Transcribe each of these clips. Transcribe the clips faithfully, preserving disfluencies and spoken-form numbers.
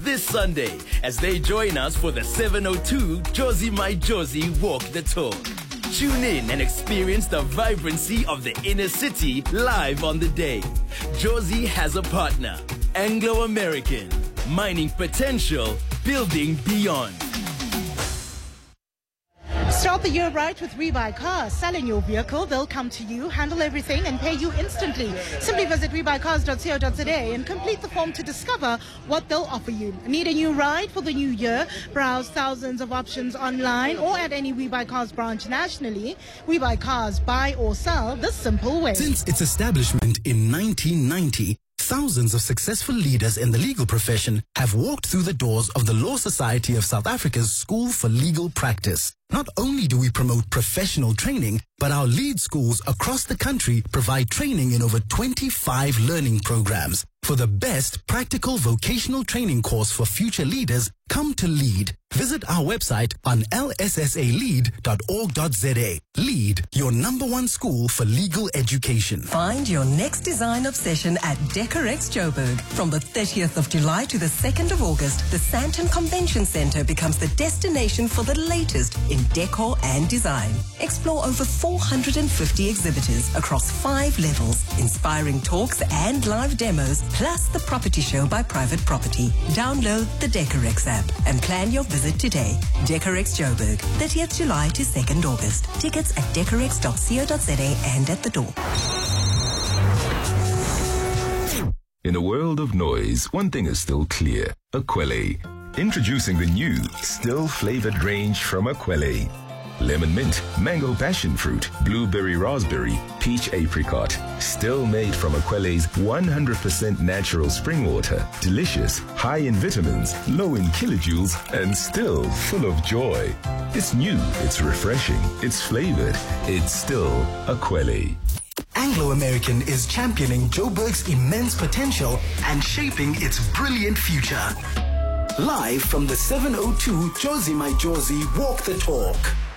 this Sunday as they join us for the seven oh two Jozi My Jozi Walk the Talk. Tune in and experience the vibrancy of the inner city live on the day. Jozi has a partner, Anglo American, mining potential, building beyond. Start the year right with WeBuy Cars. Selling your vehicle, they'll come to you, handle everything and pay you instantly. Simply visit we buy cars dot co dot za and complete the form to discover what they'll offer you. Need a new ride for the new year? Browse thousands of options online or at any WeBuy Cars branch nationally. WeBuy Cars, buy or sell the simple way. Since its establishment in nineteen ninety, thousands of successful leaders in the legal profession have walked through the doors of the Law Society of South Africa's School for Legal Practice. Not only do we promote professional training, but our lead schools across the country provide training in over twenty-five learning programs. For the best practical vocational training course for future leaders, come to LEAD. Visit our website on l s s a lead dot org dot za. LEAD, your number one school for legal education. Find your next design obsession at Decorex Joburg. From the thirtieth of July to the second of August, the Sandton Convention Centre becomes the destination for the latest in decor and design. Explore over four hundred fifty exhibitors across five levels, inspiring talks and live demos, plus the property show by Private Property. Download the Decorex app and plan your visit today. Decorex Joburg, thirtieth of July to second of August. Tickets at decorex dot co dot za and at the door. In a world of noise, one thing is still clear. Akwele. Introducing the new, still-flavored range from Akwele. Lemon mint, mango passion fruit, blueberry raspberry, peach apricot. Still made from Akwele's one hundred percent natural spring water. Delicious, high in vitamins, low in kilojoules, and still full of joy. It's new, it's refreshing, it's flavored. It's still Akwele. Anglo American is championing Joburg's immense potential and shaping its brilliant future. Live from the seven oh two Jozi My Jozi Walk the Talk.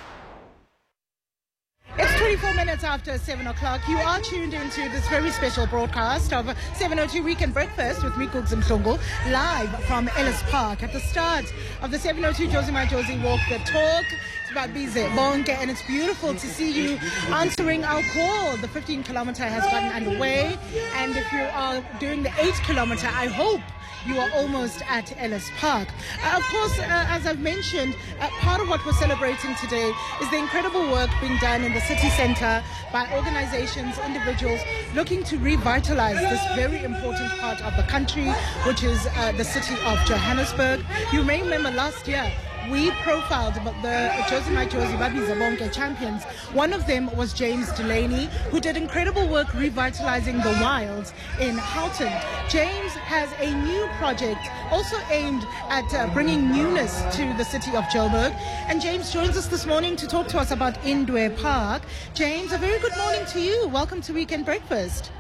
It's twenty-four minutes after seven o'clock. You are tuned into this very special broadcast of seven oh two Weekend Breakfast with Mikugs Mhlongo, live from Ellis Park at the start of the seven oh two Jozi My Jozi Walk the Talk. It's about Bize Bonke, and it's beautiful to see you answering our call. The fifteen kilometer has gotten underway, and if you are doing the eight kilometer, I hope you are almost at Ellis Park. Uh, of course, uh, as I've mentioned, uh, part of what we're celebrating today is the incredible work being done in the city centre by organizations, individuals looking to revitalize this very important part of the country, which is uh, the city of Johannesburg. You may remember last year, we profiled about the Jozi My Jozi Babiza Bonke champions. One of them was James Delaney, who did incredible work revitalizing the wilds in Houghton. James has a new project also aimed at uh, bringing newness to the city of Joburg. And James joins us this morning to talk to us about Indwe Park. James, a very good morning to you. Welcome to Weekend Breakfast.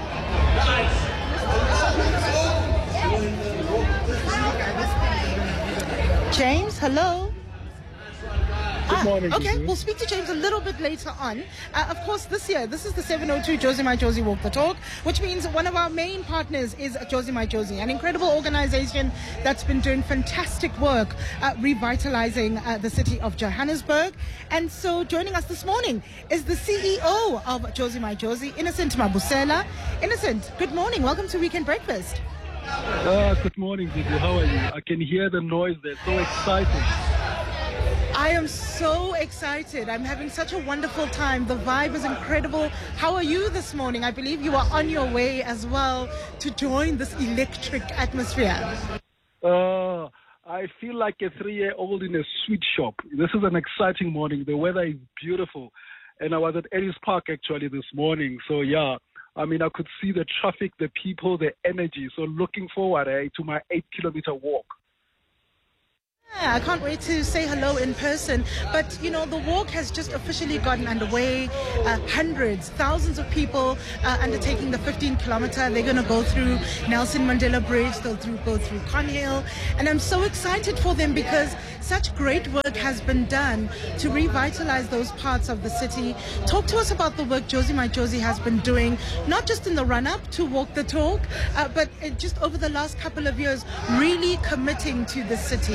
James, hello. Good morning. Ah, okay, we'll speak to James a little bit later on. Uh, of course, this year, this is the seven oh two Jozi My Jozi Walk the Talk, which means one of our main partners is Jozi My Jozi, an incredible organization that's been doing fantastic work uh, revitalizing uh, the city of Johannesburg. And so joining us this morning is the C E O of Jozi My Jozi, Innocent Mabusela. Innocent, good morning. Welcome to Weekend Breakfast. Uh, good morning, Vivi. How are you? I can hear the noise there. So exciting. I am so excited. I'm having such a wonderful time. The vibe is incredible. How are you this morning? I believe you are on your way as well to join this electric atmosphere. Uh, I feel like a three-year-old in a sweet shop. This is an exciting morning. The weather is beautiful. And I was at Ellis Park actually this morning. So, yeah. I mean, I could see the traffic, the people, the energy. So looking forward eh, to my eight-kilometer walk. I can't wait to say hello in person. But, you know, the walk has just officially gotten underway. Uh, hundreds, thousands of people uh, undertaking the fifteen kilometer. They're going to go through Nelson Mandela Bridge. They'll through, go through Conhill. And I'm so excited for them because such great work has been done to revitalize those parts of the city. Talk to us about the work Josie My Josie has been doing, not just in the run-up to Walk the Talk, uh, but it just over the last couple of years, really committing to the city.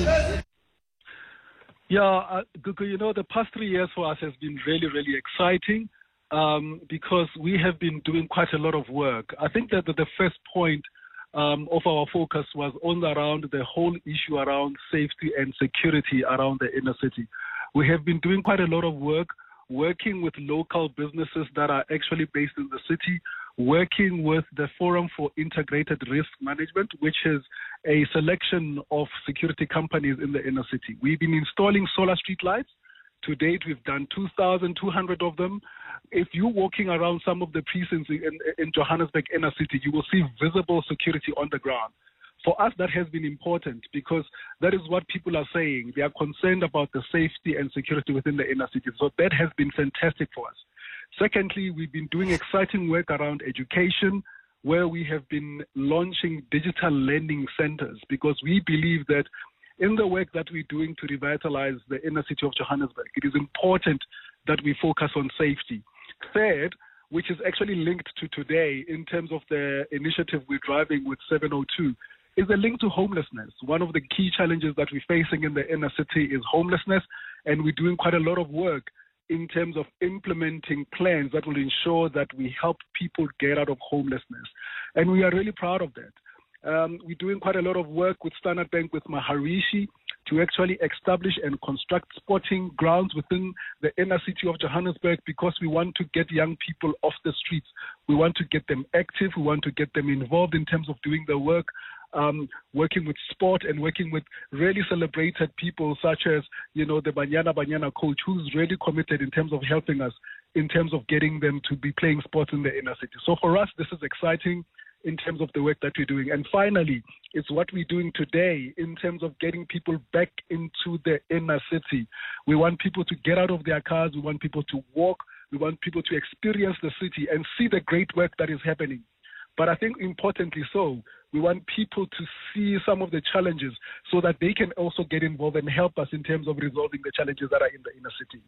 Yeah, uh, Gugu, you know, the past three years for us has been really, really exciting um, because we have been doing quite a lot of work. I think that the, the first point um, of our focus was on around the whole issue around safety and security around the inner city. We have been doing quite a lot of work, working with local businesses that are actually based in the city, working with the Forum for Integrated Risk Management, which is a selection of security companies in the inner city. We've been installing solar street lights. To date, we've done two thousand two hundred of them. If you're walking around some of the precincts in, in Johannesburg inner city, you will see visible security on the ground. For us, that has been important because that is what people are saying. They are concerned about the safety and security within the inner city. So that has been fantastic for us. Secondly, we've been doing exciting work around education, where we have been launching digital learning centers because we believe that in the work that we're doing to revitalize the inner city of Johannesburg, it is important that we focus on safety. Third, which is actually linked to today in terms of the initiative we're driving with seven oh two, is a link to homelessness. One of the key challenges that we're facing in the inner city is homelessness, and we're doing quite a lot of work in terms of implementing plans that will ensure that we help people get out of homelessness. And we are really proud of that. Um, we're doing quite a lot of work with Standard Bank, with Maharishi, to actually establish and construct sporting grounds within the inner city of Johannesburg because we want to get young people off the streets. We want to get them active. We want to get them involved in terms of doing the work, um, working with sport and working with really celebrated people such as, you know, the Banyana Banyana coach, who's really committed in terms of helping us, in terms of getting them to be playing sports in the inner city. So for us, this is exciting in terms of the work that we're doing. And finally, it's what we're doing today in terms of getting people back into the inner city. We want people to get out of their cars. We want people to walk. We want people to experience the city and see the great work that is happening. But I think importantly so, we want people to see some of the challenges so that they can also get involved and help us in terms of resolving the challenges that are in the inner city.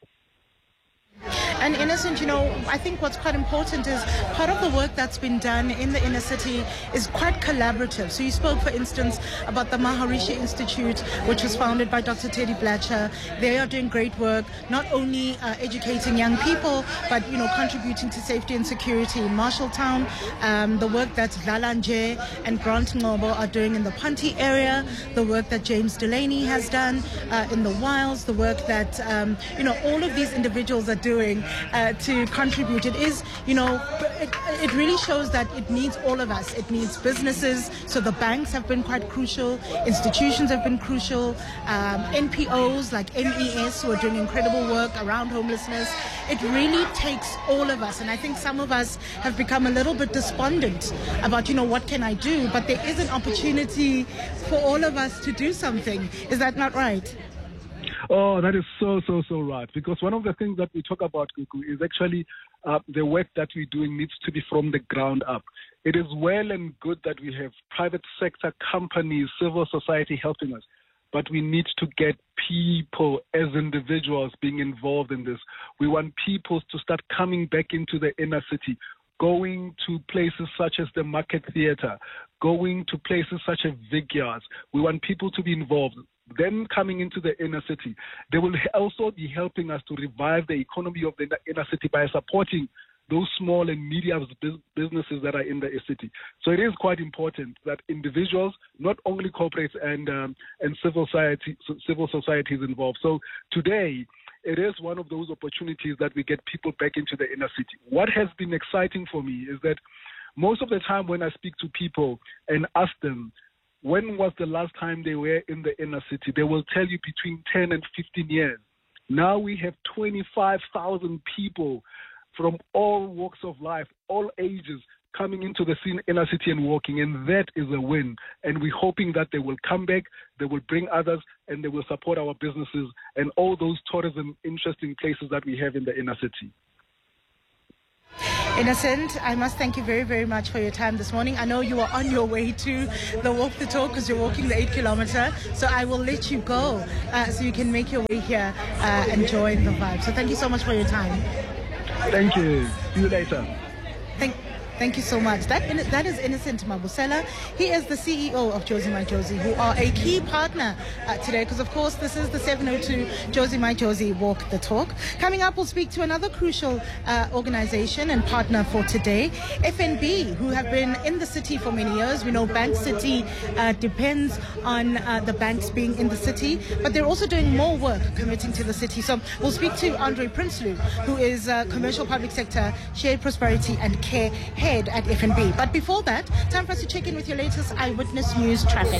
And Innocent, you know, I think what's quite important is part of the work that's been done in the inner city is quite collaborative. So you spoke, for instance, about the Maharishi Institute, which was founded by Doctor Teddy Blatcher. They are doing great work, not only uh, educating young people, but, you know, contributing to safety and security in Marshalltown. Um, the work that Lalanje and Grant Ngobo are doing in the Ponty area, the work that James Delaney has done uh, in the wilds, the work that, um, you know, all of these individuals are doing uh, to contribute. It is, you know, it, it really shows that it needs all of us. It needs businesses. So the banks have been quite crucial. Institutions have been crucial. Um, N P Os like M E S who are doing incredible work around homelessness. It really takes all of us. And I think some of us have become a little bit despondent about, you know, what can I do? But there is an opportunity for all of us to do something. Is that not right? Oh, that is so, so, so right. Because one of the things that we talk about, Gugu, is actually uh, the work that we're doing needs to be from the ground up. It is well and good that we have private sector companies, civil society helping us, but we need to get people as individuals being involved in this. We want people to start coming back into the inner city, going to places such as the Market Theatre, going to places such as Vigyards. We want people to be involved. Then coming into the inner city, they will also be helping us to revive the economy of the inner city by supporting those small and medium businesses that are in the city. So it is quite important that individuals, not only corporates and um, and civil society, civil society is involved. So today, it is one of those opportunities that we get people back into the inner city. What has been exciting for me is that most of the time when I speak to people and ask them, when was the last time they were in the inner city, they will tell you between ten and fifteen years. Now we have twenty-five thousand people from all walks of life, all ages, coming into the scene, inner city and walking, and that is a win. And we're hoping that they will come back, they will bring others, and they will support our businesses and all those tourism interesting places that we have in the inner city. Innocent, I must thank you very, very much for your time this morning. I know you are on your way to the Walk the Talk because you're walking the eight kilometer. So I will let you go uh, so you can make your way here uh, and join the vibe. So thank you so much for your time. Thank you. See you later. Thank Thank you so much. That that is Innocent Mabusela. He is the C E O of Jozi My Jozi, who are a key partner uh, today, because of course this is the seven oh two Jozi My Jozi Walk the Talk. Coming up, we'll speak to another crucial uh, organization and partner for today, F N B, who have been in the city for many years. We know Bank City uh, depends on uh, the banks being in the city, but they're also doing more work committing to the city. So we'll speak to Andre Prinsloo, who is uh, Commercial Public Sector, Shared Prosperity and Care Head at F N B. But before that, time for us to check in with your latest Eyewitness News traffic.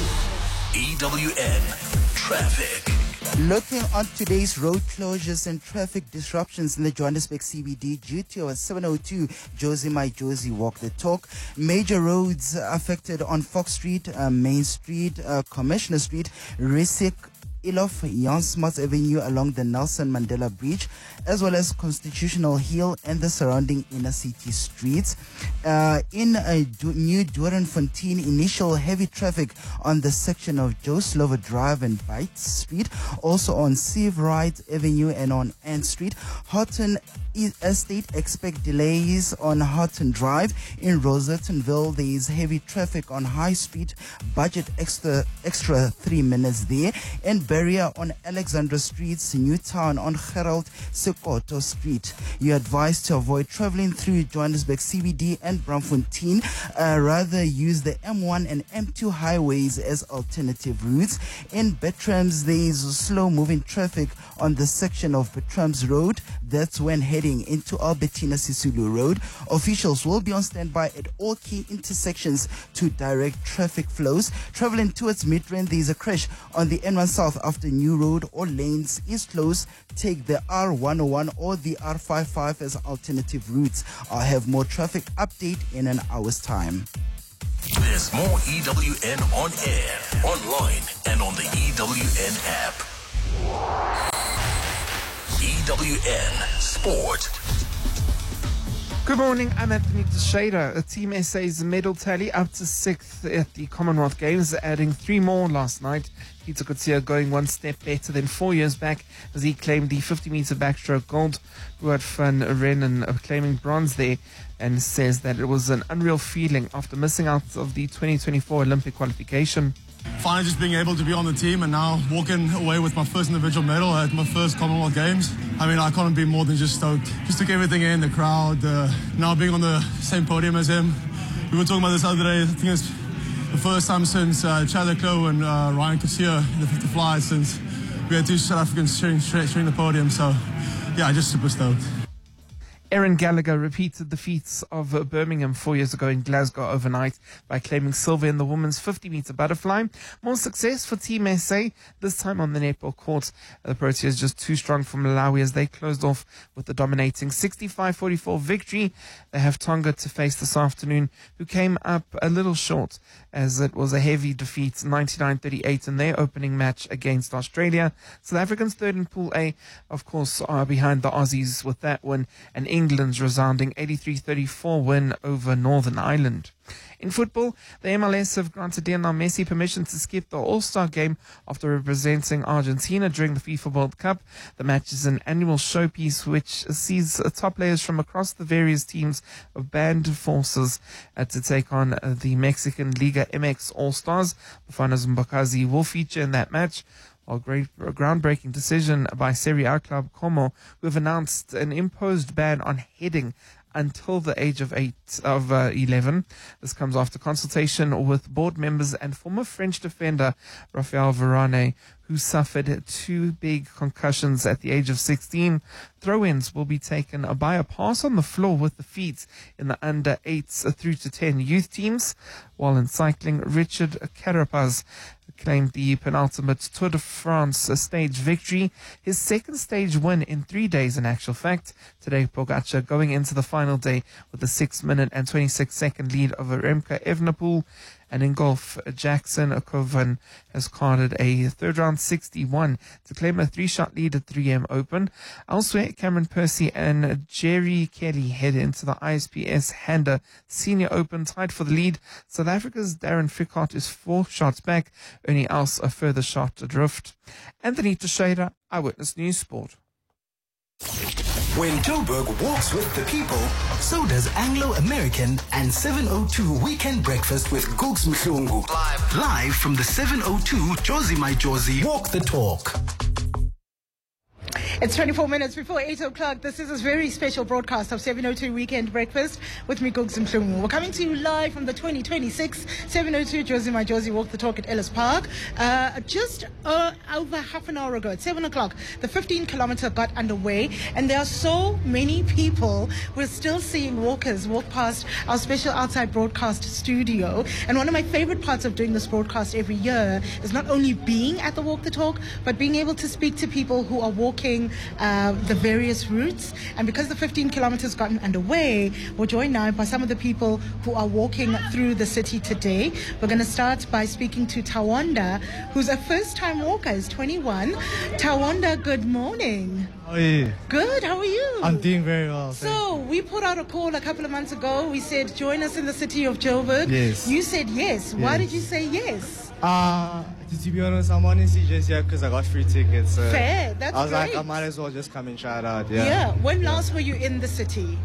E W N Traffic. Looking on today's road closures and traffic disruptions in the Johannesburg C B D due to our seven oh two Jozi My Jozi Walk the Talk. Major roads affected on Fox Street, uh, Main Street, uh, Commissioner Street, Risik, Ilof, Jan Smuts Avenue along the Nelson Mandela Bridge, as well as Constitutional Hill and the surrounding inner city streets. Uh, in uh, du- New Doornfontein, initial heavy traffic on the section of Joe Slover Drive and Byte Street, also on Seabright Avenue and on Ann Street. Houghton Estate, expect delays on Houghton Drive. In Rosettenville, there is heavy traffic on High Street, budget extra extra three minutes there. And barrier on Alexandra Street, Newtown on Gerald Sekoto Street. You're advised to avoid traveling through Johannesburg C B D and Braamfontein. Uh, rather use the M one and M two highways as alternative routes. In Bertrams, there is slow moving traffic on the section of Bertrams Road. That's when heading into Albertina Sisulu Road. Officials will be on standby at all key intersections to direct traffic flows. Traveling towards Midrand, there is a crash on the N one South after New Road. All lanes is closed. Take the R one oh one or the R fifty-five as alternative routes. I'll have more traffic update in an hour's time. There's more E W N on air, online, and on the E W N app. E W N Sport. Good morning, I'm Anthony Teixeira. Team S A's medal tally up to sixth at the Commonwealth Games, adding three more last night. Peter Coetzee going one step better than four years back as he claimed the fifty metre backstroke gold. Ruud van Rennen claiming bronze there, and says that it was an unreal feeling after missing out of the twenty twenty-four Olympic qualification. Finally just being able to be on the team and now walking away with my first individual medal at my first Commonwealth Games. I mean, I can't be more than just stoked. Just took everything in, the crowd, uh, now being on the same podium as him. We were talking about this the other day. I think it's the first time since uh, Chad Leclerc and uh, Ryan Coetzee in the fifty fly since we had two South Africans sharing, sharing the podium. So, yeah, just super stoked. Erin Gallagher repeated the feats of Birmingham four years ago in Glasgow overnight by claiming silver in the women's fifty metre butterfly. More success for Team S A, this time on the netball court. The Proteas just too strong for Malawi as they closed off with the dominating sixty-five forty-four victory. They have Tonga to face this afternoon, who came up a little short as it was a heavy defeat, ninety-nine thirty-eight in their opening match against Australia. South Africans third in Pool A, of course, are behind the Aussies with that win, and England's resounding eighty-three thirty-four win over Northern Ireland. In football, the M L S have granted Lionel Messi permission to skip the All-Star game after representing Argentina during the FIFA World Cup. The match is an annual showpiece which sees top players from across the various teams of band forces uh, to take on uh, the Mexican Liga M X All-Stars. The Fanas Mbakazi will feature in that match. A great a groundbreaking decision by Serie A club Como, who have announced an imposed ban on heading until the age of eight of uh, eleven. This comes after consultation with board members and former French defender Raphael Varane, who suffered two big concussions at the age of sixteen. Throw-ins will be taken by a pass on the floor with the feet in the under eights through to ten youth teams. While in cycling, Richard Carapaz claimed the penultimate Tour de France stage victory, his second stage win in three days in actual fact. Today, Pogacar going into the final day with a six minute and twenty-six second lead over Remco Evenepoel. And in golf, Jackson Kovan has carded a third round sixty-one to claim a three-shot lead at three M Open. Elsewhere, Cameron Percy and Jerry Kelly head into the I S P S Handa Senior Open tied for the lead. South Africa's Darren Fichardt is four shots back, only else a further shot adrift. Anthony Teixeira, Eyewitness News Sport. When Joburg walks with the people, so does Anglo-American and seven oh two Weekend Breakfast with Gugs Mhlungu. Live. Live from the seven oh two Josie My Josie Walk the Talk. It's twenty-four minutes before eight o'clock. This is a very special broadcast of seven oh two Weekend Breakfast with me, Gugs Mhlungu. We're coming to you live from the twenty twenty-six seven oh two Josie My Josie Walk the Talk at Ellis Park. Uh, just uh, over half an hour ago, at seven o'clock, the fifteen kilometer got underway, and there are so many people. We're still seeing walkers walk past our special outside broadcast studio. And one of my favorite parts of doing this broadcast every year is not only being at the Walk the Talk, but being able to speak to people who are walking uh, the various routes. And because the fifteen kilometers gotten underway, we're joined now by some of the people who are walking through the city today. We're going to start by speaking to Tawanda, who's a first-time walker, is twenty-one. Tawanda, good morning. How are you? Good, how are you? I'm doing very well. So, we put out a call a couple of months ago. We said, join us in the city of Joburg. Yes. You said yes. yes. Why did you say yes? Uh, to be honest, I'm honestly just here because I got free tickets. So Fair, that's I was great. like, I might as well just come and try it out. Yeah. Yeah. When last were you in the city?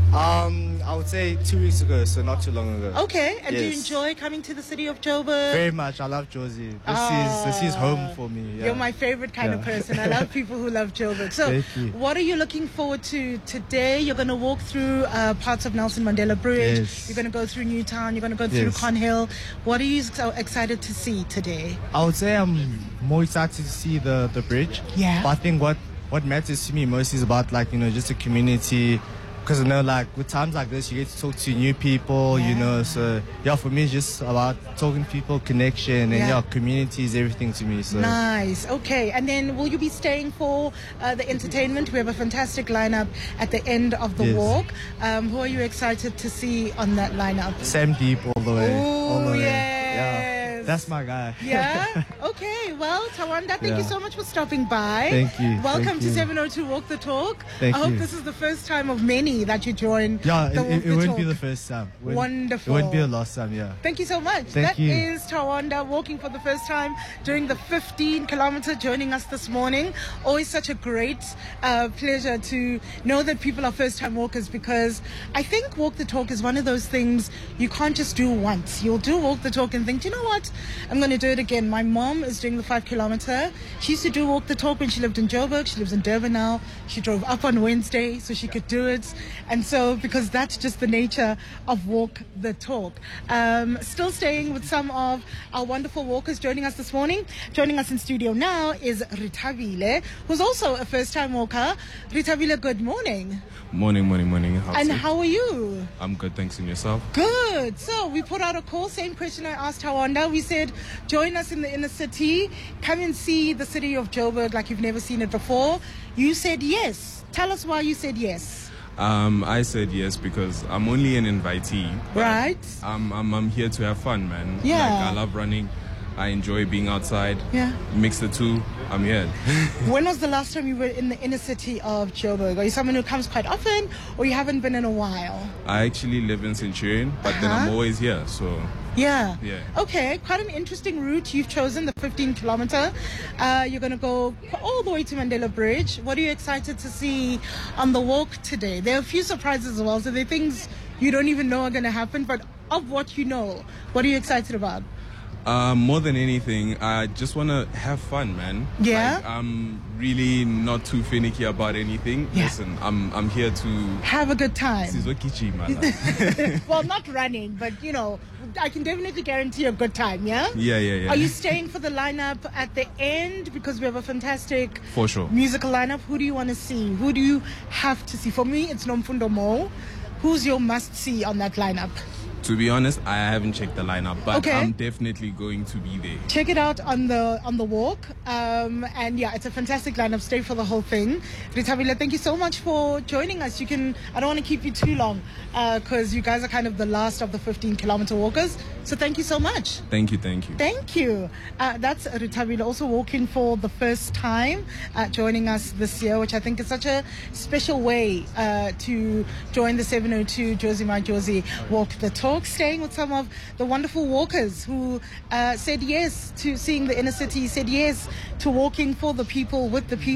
Um, I would say two weeks ago, so not too long ago. Okay, and yes. do you enjoy coming to the city of Joburg? Very much. I love Josie. This Ah, is this is home for me. Yeah. You're my favorite kind Yeah. of person. I love people who love Joburg. So, Thank you. what are you looking forward to today? You're going to walk through uh, parts of Nelson Mandela Bridge. Yes. You're going to go through Newtown. You're going to go through Yes. Conhill. What are you so excited to see today? I would say I'm more excited to see the, the bridge. Yeah. But I think what, what matters to me most is about, like, you know, just the community. Because, you know, like, with times like this, you get to talk to new people, Yeah. you know. So, yeah, for me, it's just about talking to people, connection, and, Yeah. yeah, community is everything to me. So, Nice. Okay. And then will you be staying for uh, the entertainment? We have a fantastic lineup at the end of the Yes. walk. Um, who are you excited to see on that lineup? Sam Deep all the way. all the Ooh, way. yes. Yeah, that's my guy. Yeah? Okay. Well, Tawanda, thank Yeah. you so much for stopping by. Thank you, Welcome thank to you. seven oh two Walk the Talk. Thank I hope you. this is the first time of many that you join Yeah, the it, Walk it, the it won't Talk. be the first time. It won't- Wonderful. It won't be the last time, yeah. Thank you so much. Thank That you. is Tawanda walking for the first time, doing the fifteen kilometer, joining us this morning. Always such a great uh, pleasure to know that people are first time walkers, because I think Walk the Talk is one of those things you can't just do once. You'll do Walk the Talk and think, you know what, I'm going to do it again. My mom is doing the five kilometer. She used to do Walk the Talk when she lived in Joburg. She lives in Durban now. She drove up on Wednesday so she could do it. And so, because that's just the nature of Walk the Talk. Um, still staying with some of our wonderful walkers joining us this morning. Joining us in studio now is Ritabile, who's also a first-time walker. Ritabile, good morning. Morning, morning, morning. How's And it? how are you? I'm good, thanks. And yourself? Good. So we put out a call, same question I asked Tawanda. We said, join us in the inner city. Come and see the city of Joburg like you've never seen it before. You said yes. Tell us why you said yes. Um, I said yes because I'm only an invitee. but Right. I'm, I'm I'm here to have fun, man. Yeah. Like, I love running. I enjoy being outside. Yeah. Mix the two. I'm here. When was the last time you were in the inner city of Joburg? Are you someone who comes quite often, or you haven't been in a while? I actually live in Centurion, but then I'm Uh-huh. always here. So Yeah. Yeah. Okay, quite an interesting route you've chosen, the fifteen kilometer. Uh, you're going to go all the way to Mandela Bridge. What are you excited to see on the walk today? There are a few surprises as well, so there are things you don't even know are going to happen, but of what you know, what are you excited about? Um, more than anything, I just want to have fun, man. Yeah? Like, I'm really not too finicky about anything. Yeah. Listen, I'm I'm here to... Have a good time. Sizokichi, man. Well, not running, but, you know, I can definitely guarantee a good time, yeah? Yeah, yeah, yeah. Are you staying for the lineup at the end? Because we have a fantastic For sure. musical lineup. Who do you want to see? Who do you have to see? For me, it's Nomfundo Mo. Who's your must-see on that lineup? To be honest, I haven't checked the lineup, but Okay. I'm definitely going to be there. Check it out on the on the walk. Um, and yeah, it's a fantastic lineup. Stay for the whole thing. Rithabile, thank you so much for joining us. You can, I don't want to keep you too long because you guys are kind of the last of the fifteen kilometer walkers. So thank you so much. Thank you, thank you. Thank you. Uh, that's Rithabile also walking for the first time, uh, joining us this year, which I think is such a special way uh, to join the seven oh two Josie My Josie Walk the Talk, staying with some of the wonderful walkers who uh, said yes to seeing the inner city, said yes to walking for the people, with the people.